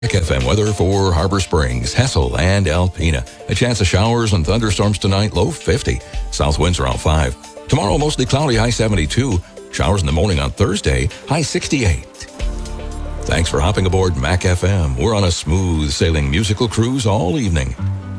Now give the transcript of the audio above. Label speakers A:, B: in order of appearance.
A: Mac FM weather for Harbor Springs, Hessel, and Alpena. A chance of showers and thunderstorms tonight, low 50. South winds around 5. Tomorrow, mostly cloudy, high 72. Showers in the morning on Thursday, high 68. Thanks for hopping aboard Mac FM. We're on a smooth sailing musical cruise all evening.